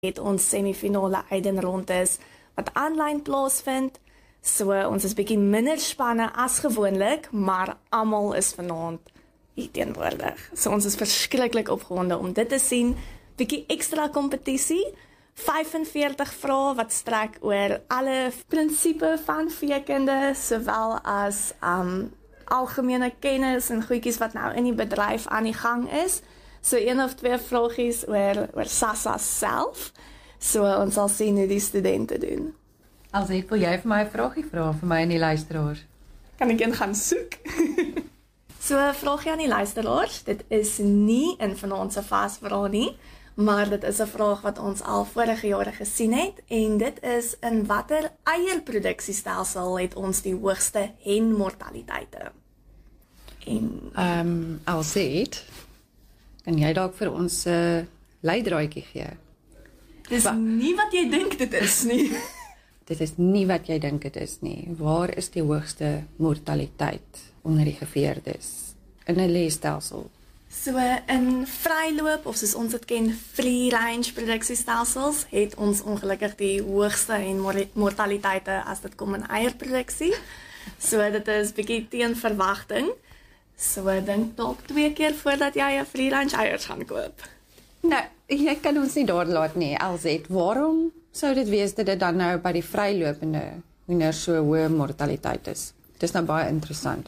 het ons semifinale uitdenrondes wat aanlyn plaasvind. So ons is bietjie minder spanne as gewoonlik, maar almal is vanaand hier teenwoordig. So ons is verskriklik opgewonde om dit te sien. Bietjie ekstra kompetisie. 45 vrae wat strek oor alle prinsipe van veekunde, sowel as algemene kennis en goedjies wat nou in die bedryf aan die gang is. So 1 of 2 vragies oor SASSA self. So ons sal sien hoe die studente doen. Elsje, wil jy vir my 'n vragie vra vir my en die luisteraars? Kan ek een gaan soek? So 'n vragie aan die luisteraars. Dit is nie in vanaand se vasvraag nie, maar dit is 'n vraag wat ons al vorige jare gesien het en dit is in watter eierproduksiestelsel het ons die hoogste henmortaliteite? En Elsje, kan jy dalk vir ons 'n leidraadjie gee? Dis nie wat jy dink dit is nie. Dit is nie wat jy dink dit is nie. Waar is die hoogste mortaliteit onder die geveerdes in 'n leestelsel? So in vryloop of soos ons dit ken, free range produksiestelsels het ons ongelukkig die hoogste mortaliteite as dit kom in eierproduksie. So dit is bietjie teen verwagting. So dink dalk 2 keer voordat jy 'n free range eiers gaan koop. Nou, jy kan ons nie daar laat nie, Elsje. Waarom sou dit wees dat dit dan nou by die vrylopende hoenders so hoë mortaliteit is? Dit is nou baie interessant.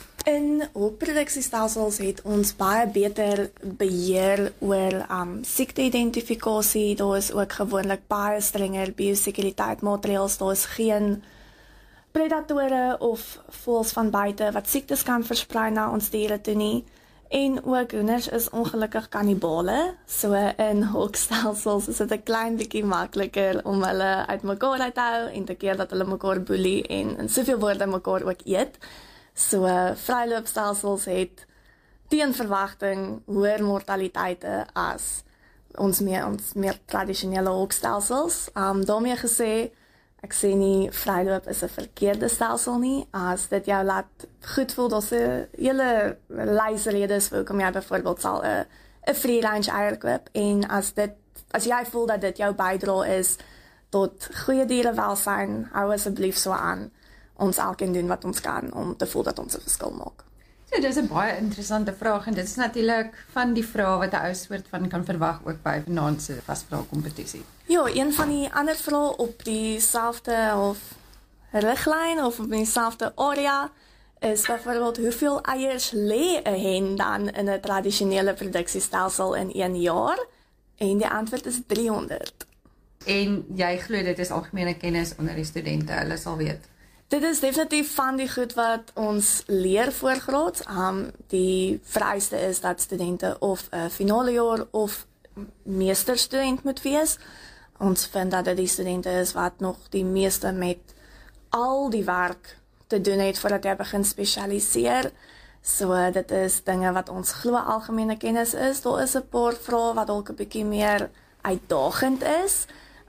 In hokproduksiestelsels het ons baie beter beheer oor siekte-identifikasie. Daar is ook gewoonlik baie strenger biosekuriteitsmaatreëls. Daar is geen predatore of voëls van buite wat siektes kan versprei na ons diere toe nie. En ook hoenders is ongelukkig kannibale. So in hokstelsels is dit 'n klein bietjie makliker om hulle uitmekaar uit te hou en te keer dat hulle mekaar boelie en in soveel woorde mekaar ook eet. So vryloopstelsels het teen verwagting hoër mortaliteite as ons meer tradisionele hokstelsels. Daarmee gesê, ek sê nie vryloop is 'n verkeerde stelsel nie. As dit jou laat goed voel, daar's 'n hele lys redes hoekom jy byvoorbeeld sal 'n free range eier koop. En as jy voel dat dit jou bydra is tot goeie dierewelsyn, hou asseblief so aan. Ons elkeen doen wat ons kan om te voel dat ons 'n verskil maak. So, dit is 'n baie interessante vraag en dit is natuurlik van die vrae wat 'n ou soort van kan verwag ook by vanaand se vasvraagkompetisie. Ja, een van die ander vrae op dieselfde of riglyn of op dieselfde area is byvoorbeeld hoeveel eiers lê 'n hen dan in 'n tradisionele produksiestelsel in 1 jaar? En die antwoord is 300. En jy glo dit is algemene kennis onder die studente, hulle sal weet. Dit is definitief van die goed wat ons leer voorgraads. Die vereiste is dat studente of 'n finale jaar of meesterstudent moet wees. Ons vind dat dit die studente is wat nog die meeste met al die werk te doen het voordat jy begin spesialiseer. So dit is dinge wat ons glo algemene kennis is. Daar is 'n paar vrae wat dalk 'n bietjie meer uitdagend is.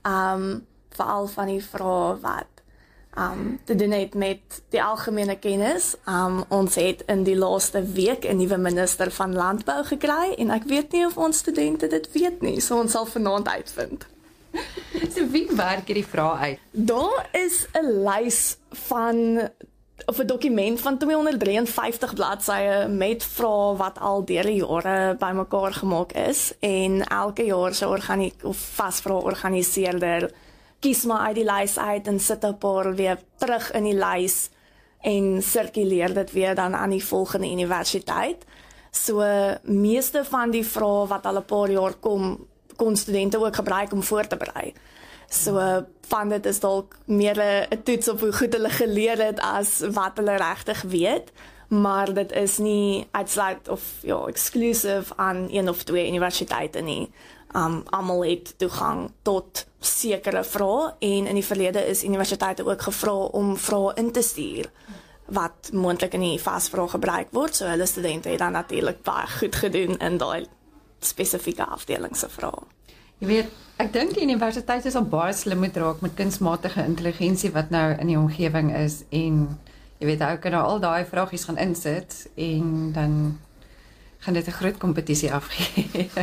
Veral van die vrae wat te doen het met die algemene kennis. Ons het in die laaste week 'n nuwe minister van landbou gekry en ek weet nie of ons studente dit weet nie, so ons sal vanaand uitvind. So wie werk hierdie vrae uit? Daar is 'n lys van of 'n dokument van 253 bladsye met vrae wat al deur die jare bymekaar gemaak is en elke jaar se vasvrae organiseerder kies maar uit die lys uit en sit 'n paar weer terug in die lys en sirkuleer dit weer dan aan die volgende universiteit. So meeste van die vrae wat al 'n paar jaar kon studente ook gebruik om voor te berei. So van dit is dalk meer 'n toets op hoe goed hulle geleer het as wat hulle regtig weet, maar dit is nie uitsluit of exclusive aan 1 of 2 universiteite nie. Almal het toegang tot sekere vrae en in die verlede is universiteite ook gevra om vrae in te stuur wat moontlik in die vasvraag gebruik word. So hulle studente het dan natuurlik baie goed gedoen in daai spesifieke afdeling se vrae. Jy weet, ek dink die universiteit is al baie slim moet raak met kunsmatige intelligensie wat nou in die omgewing is en jy weet, ou kan nou al daai vragies gaan insit en dan gaan dit 'n groot kompetisie afgee.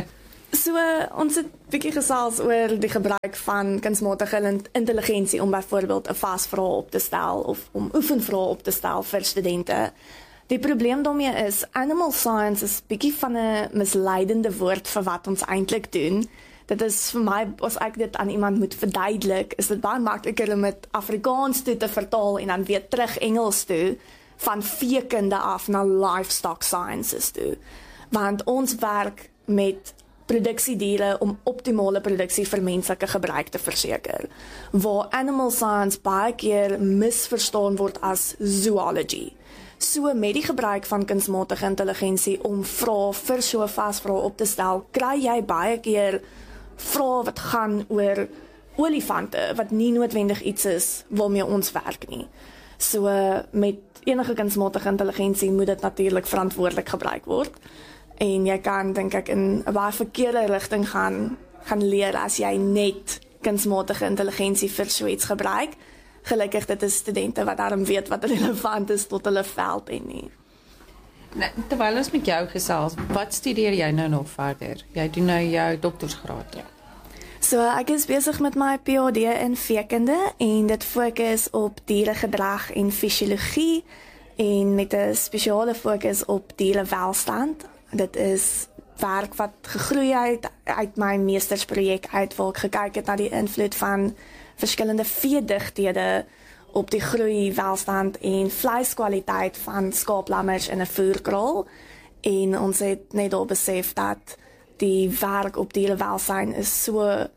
So, ons het 'n bietjie gesels oor die gebruik van kunsmatige intelligensie om byvoorbeeld 'n vasvraag op te stel of om oefenvrae op te stel vir studente. Die probleem daarmee is, animal science is bietjie van 'n misleidende woord vir wat ons eintlik doen. Dit is vir my, as ek dit aan iemand moet verduidelik, is dit baie makliker om met Afrikaans toe te vertaal en dan weer terug Engels toe, van veekunde af na livestock sciences toe. Want ons werk met produksiediere om optimale produksie vir menslike gebruik te verseker, waar animal science baie keer misverstaan word as zoology. So met die gebruik van kunsmatige intelligensie om vrae vir so 'n vasvraag op te stel, kry jy baie keer vrae wat gaan oor olifante, wat nie noodwendig iets is waarmee ons werk nie. So met enige kunsmatige intelligensie moet dit natuurlik verantwoordelik gebruik word. En jy kan, dink ek, in 'n baie verkeerde rigting gaan leer as jy net kunsmatige intelligensie vir so iets gebruik. Gelukkig dit is studente wat daarom weet wat relevant is tot hulle veld en nie. Nou, terwyl ons met jou gesels, wat studeer jy nou nog verder? Jy doen nou jou doktorsgraad. Ja. So ek is besig met my PhD in veekunde en dit fokus op dieregedrag en fisiologie en met 'n spesiale fokus op dierewelstand. Dit is werk wat gegroei het uit my meestersprojek uit waar ek gekyk het na die invloed van verskillende veedigthede op die groei, welstand en vleiskwaliteit van skaaplammers in 'n voerkraal. En ons het net al besef dat die werk op dierewelsyn is so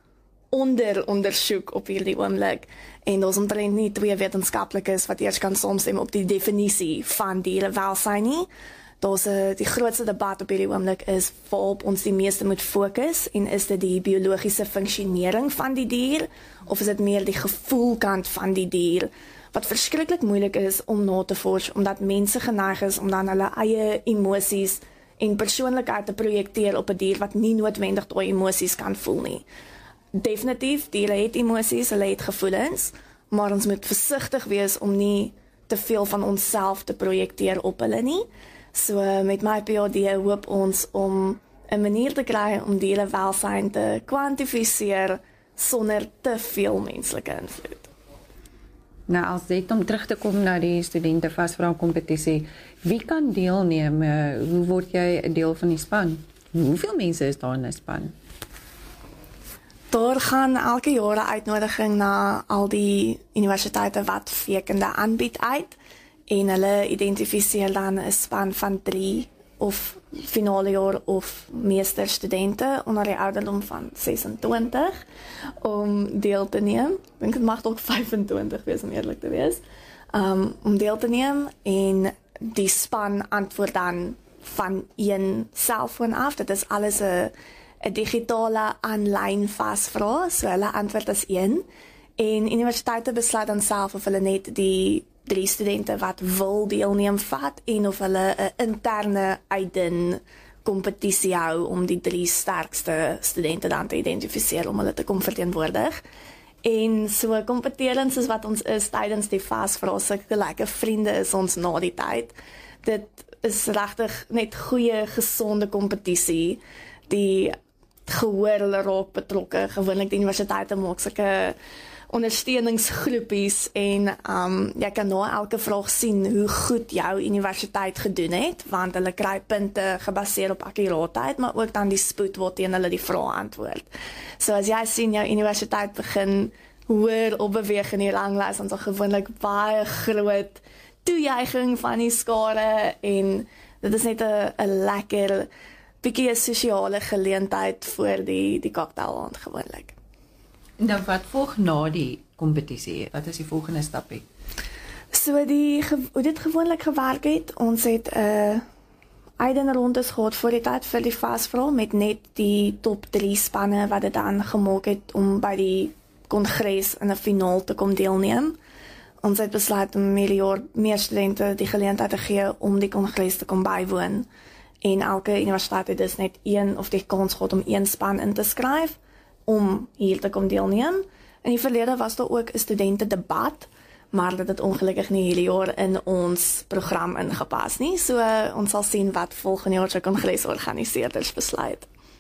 ondersoek op hierdie oomblik. En ons omtrent nie 2 wetenskaplikes wat eers kan saamstem op die definisie van dierewelsyn nie. Die grootste debat op hierdie oomblik is waarop ons die meeste moet fokus en is dit die biologiese funksionering van die dier of is dit meer die gevoelkant van die dier wat verskriklik moeilik is om na te vors omdat mense geneig is om dan hulle eie emosies en persoonlikheid te projekteer op 'n dier wat nie noodwendig daai emosies kan voel nie. Definitief, diere het emosies, hulle het gevoelens, maar ons moet versigtig wees om nie te veel van onsself te projekteer op hulle nie. So met my PhD hoop ons om 'n manier te kry om dierewelsyn te kwantifiseer sonder te veel menslike invloed. Nou, as dit om terug te kom na die studente vasvraag kompetisie, wie kan deelneem? Hoe word jy 'n deel van die span? Hoeveel mense is daar in 'n span? Daar gaan elke jaar 'n uitnodiging na al die universiteite wat veekunde aanbied uit en hulle identifiseer dan 'n span van 3 of finale jaar of meesterstudente onder die ouderdom van 26 om deel te neem. Ek dink dit mag ook 25 wees om eerlik te wees. Om deel te neem en die span antwoord dan van een selfoon af. Dit is alles 'n digitale aanlyn vasvraag, so hulle antwoord is 1 en universiteite besluit dan self of hulle net die 3 studente wat wil deelneem vat en of hulle 'n interne uitdin kompetisie hou om die 3 sterkste studente dan te identifiseer om hulle te kom verteenwoordig. En so kompeterend soos wat ons is tydens die vasvraag, sulke lekker vriende is ons na die tyd. Dit is regtig net goeie gesonde kompetisie. Die gehoor hulle raak betrokke, gewoonlik die universiteite maak sulke ondersteuningsgroepies en jy kan na elke vraag sien hoe goed jou universiteit gedoen het, want hulle kry punte gebaseer op akkuraatheid, maar ook dan die spoed waarteen hulle die vrae antwoord. So as jy sien jou universiteit begin hoër opbeweeg in die ranglys, dan is daar gewoonlik baie groot toejuiging van die skare en dit is net 'n lekker bietjie 'n sosiale geleentheid voor die cocktail gewoonlik. Nou, wat volg na die kompetisie? Wat is die volgende stapie? So hoe dit gewoonlik gewerk het, ons het 'n uitdenrondes gehad voor die tyd vir die vasvraag met net die top 3 spanne wat dit dan gemaak het om by die kongres in 'n finaal te kom deelneem. Ons het besluit om meer studente die geleentheid te gee om die kongres te kom bywoon. En elke universiteit het dus net een of die kans gehad om 1 span in te skryf om hier te kom deelneem. In die verlede was daar ook 'n studentedebat, maar dit het ongelukkig nie hierdie jaar in ons program ingepas nie. So ons sal sien wat volgende jaar se kongresorganiseerders besluit.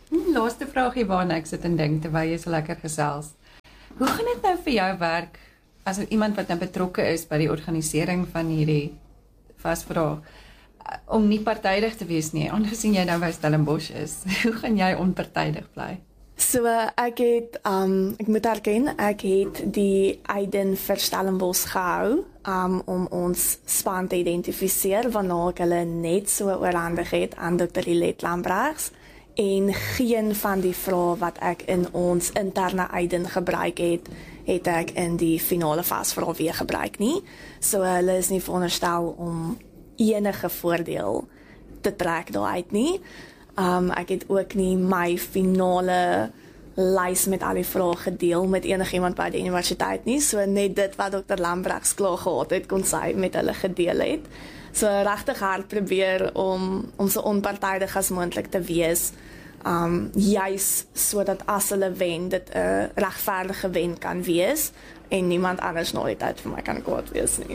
Laaste vraagie waarna ek sit en dink terwyl jy so lekker gesels. Hoe gaan dit nou vir jou werk as iemand wat nou betrokke is by die organisering van hierdie vasvra om nie partydig te wees nie, aangesien jy nou by Stellenbosch is? Hoe gaan jy onpartydig bly? So ek moet erken, ek het die Aiden vir Stellenbosch gehou om ons span te identifiseer waarna ek hulle net so oorhandig het aan Dr. Lilet Lambrechts en geen van die vrae wat ek in ons interne Aiden gebruik het ek in die finale vasvra weer gebruik nie. So hulle is nie veronderstel om enige voordeel te trek daaruit nie. Ek het ook nie my finale lys met al die vrae gedeel met enigiemand by die universiteit nie, so net dit wat Dr. Lambrechts klaar gehad het, kon sy met hulle gedeel het. So regtig hard probeer om so onpartydig as moontlik te wees, juis sodat as hulle wen, dit 'n regverdige wen kan wees, en niemand anders na die tyd vir my kan kwaad wees nie.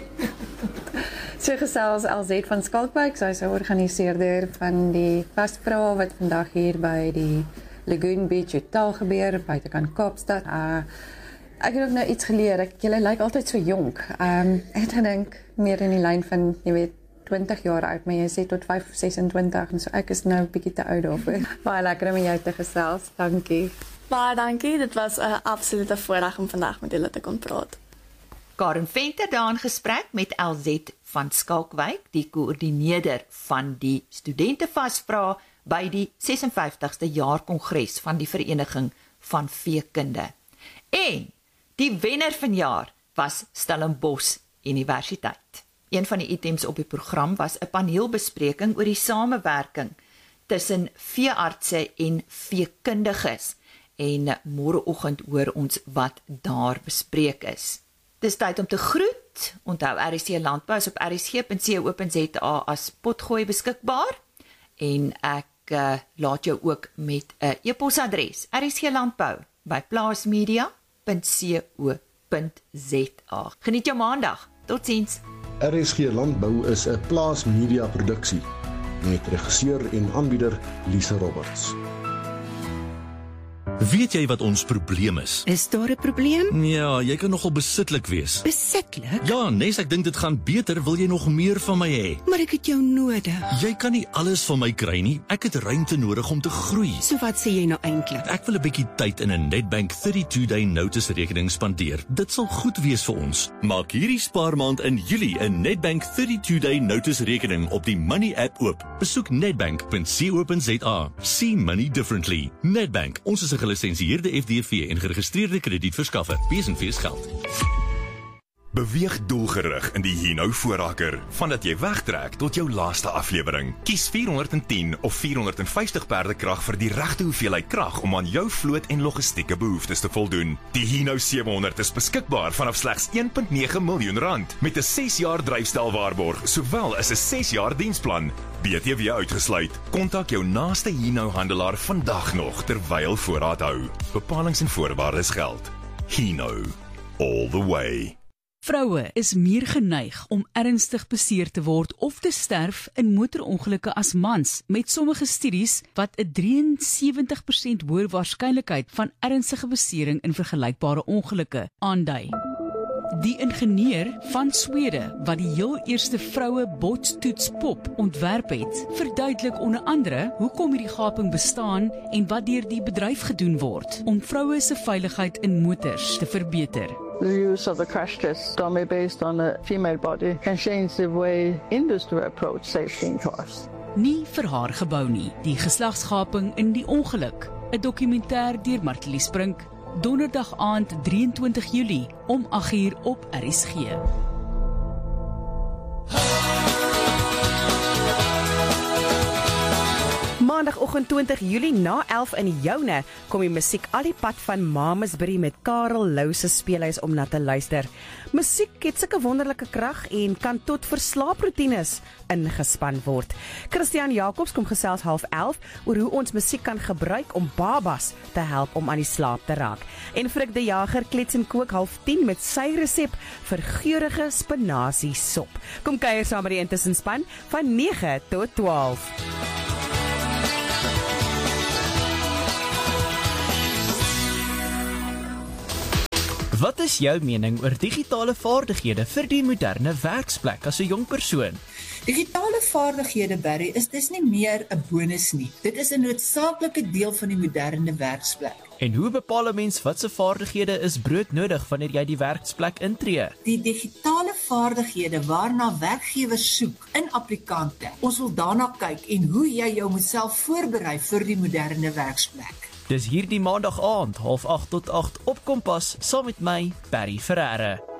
So gesels LZ van Skalkwyk, sy is 'n organiseerder van die vasvra wat vandag hier by die Lagoon Beach Hotel gebeur, buitekant Kaapstad. Ek het ook nou iets geleer, julle lyk altyd so jonk. Ek het gedink meer in die lyn van, jy weet, 20 jaar oud, maar jy sê tot 26, en so ek is nou 'n bietjie te oud daarvoor. Baie lekker om met jou te gesels, dankie. Baie dankie, dit was 'n absolute voorreg om vandag met julle te kon praat. Karen Venter daar in gesprek met LZ van Skalkwyk, die koördineerder van die studentevasvra by die 56ste jaarkongres van die Vereniging van Veekunde. En die wenner vanjaar was Stellenbosch Universiteit. Een van die items op die program was 'n paneelbespreking oor die samewerking tussen veeartse en veekundiges. En môreoggend hoor ons wat daar bespreek is. Dis tyd om te groet. Onthou RSC Landbou is op rsg.co.za as potgooi beskikbaar. En ek laat jou ook met 'n e-posadres: rsglandbou@plaasmedia.co.za. Geniet jou maandag. Totsiens. RSG Landbou is 'n Plaas Media produksie met regisseur en aanbieder Lise Roberts. Weet jy wat ons probleem is? Is daar 'n probleem? Ja, jy kan nogal besitlik wees. Besitlik? Ja, Nes, ek dink dit gaan beter, wil jy nog meer van my hê? Maar ek het jou nodig. Jy kan nie alles van my kry nie. Ek het ruimte nodig om te groei. So wat sê jy nou eintlik? Ek wil 'n bietjie tyd in 'n Nedbank 32-day notice rekening spandeer. Dit sal goed wees vir ons. Maak hierdie spaarmaand in Julie 'n Nedbank 32-day notice rekening op die Money app oop. Besoek nedbank.co.za. See money differently. Nedbank, ons is 'n gelisensieerde FDV en geregistreerde kredietverskaffer. Besenfees geld. Beweeg doelgerig in die Hino voorraker, vandat jy wegtrek tot jou laaste aflewering. Kies 410 of 450 perdekrag vir die regte hoeveelheid krag om aan jou vloot en logistieke behoeftes te voldoen. Die Hino 700 is beskikbaar vanaf slegs 1.9 miljoen rand, met 'n 6 jaar dryfstelwaarborg, sowel as 'n 6 jaar diensplan. BTW uitgesluit. Kontak jou naaste Hino handelaar vandag nog terwyl voorraad hou. Bepalings en voorwaardes geld. Hino, all the way. Vroue is meer geneig om ernstig beseer te word of te sterf in motorongelukke as mans, met sommige studies wat 'n 73% hoër waarskynlikheid van ernstige besering in vergelykbare ongelukke aandui. Die ingenieur van Swede, wat die heel eerste vroue botstoetspop ontwerp het, verduidelik onder andere hoekom hierdie gaping bestaan en wat deur die bedryf gedoen word om vroue se veiligheid in motors te verbeter. The use of the crash test dummy based on a female body can change the way industry approach safety in cars. Nie vir haar gebou nie, die geslagsgaping in die ongeluk, 'n dokumentêr deur Martie Sprink, donderdag aand 23 Julie om 8:00 op RSG. Maandagoggend 20 Julie na 11 in Joune kom die musiek al die pad van Mamasbury met Karel Lou se speelhuis om na te luister. Musiek het sulke wonderlike krag en kan tot vir slaaproetines ingespan word. Christian Jacobs kom gesels 11:30 oor hoe ons musiek kan gebruik om babas te help om aan die slaap te raak. En Frik de Jager klets en kook 9:30 met sy resep vir geurende spinasiesop. Kom kuier saam met die intussenspan van 9 tot 12. Wat is jou mening oor digitale vaardighede vir die moderne werksplek as 'n jong persoon? Digitale vaardighede, Barry, dis nie meer 'n bonus nie. Dit is 'n noodsaaklike deel van die moderne werksplek. En hoe bepaal 'n mens wat se vaardighede is broodnodig wanneer jy die werksplek intree? Die digitale vaardighede waarna werkgewers soek in applikante. Ons wil daarna kyk en hoe jy jou self voorberei vir die moderne werksplek. Dis hierdie maandag aand 7:30 tot 8 op Kompas saam met my, Barry Ferreira.